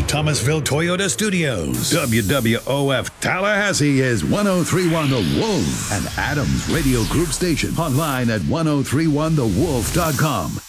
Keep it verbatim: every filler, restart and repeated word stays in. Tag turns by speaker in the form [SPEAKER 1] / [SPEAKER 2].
[SPEAKER 1] Thomasville Toyota Studios. W W O F Tallahassee is ten thirty-one The Wolf, an Adams Radio Group station. Online at ten thirty-one the wolf dot com.